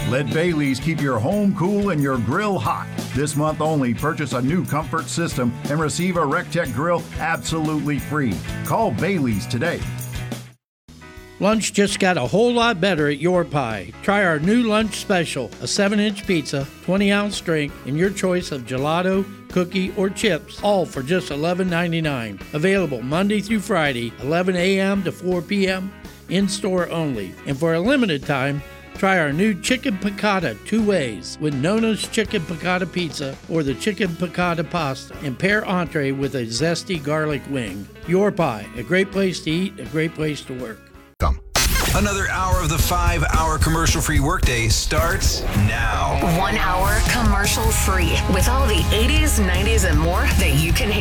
Let Bailey's keep your home cool and your grill hot. This month only, purchase a new comfort system and receive a RecTech grill absolutely free. Call Bailey's today. Lunch just got a whole lot better at Your Pie. Try our new lunch special, a 7-inch pizza, 20-ounce strength, and your choice of gelato, cookie, or chips, all for just $11.99. Available Monday through Friday, 11 a.m. to 4 p.m., in-store only. And for a limited time, try our new chicken piccata 2 ways with Nona's chicken piccata pizza or the chicken piccata pasta, and pair entree with a zesty garlic wing. Your Pie, a great place to eat, a great place to work. Another hour of the 5-hour commercial-free workday starts now. 1 hour commercial-free with all the 80s, 90s, and more that you can handle.